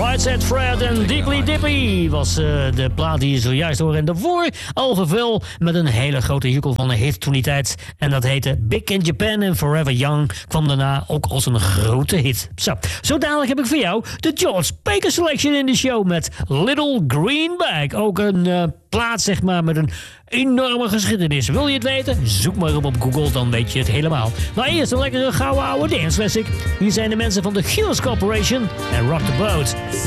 Right Said Fred en Deeply Dippy was de plaat die je zojuist hoorde. En daarvoor Alphaville met een hele grote jukkel van een hit toen die tijd. En dat heette Big in Japan en Forever Young kwam daarna ook als een grote hit. Zo dadelijk heb ik voor jou de George Baker Selection in de show met Little Green Bag. Ook een plaat zeg maar met een enorme geschiedenis. Wil je het weten? Zoek maar op Google, dan weet je het helemaal. Maar eerst een lekkere gouden oude dance classic. Hier zijn de mensen van de Gillis Corporation en Rock the Boat.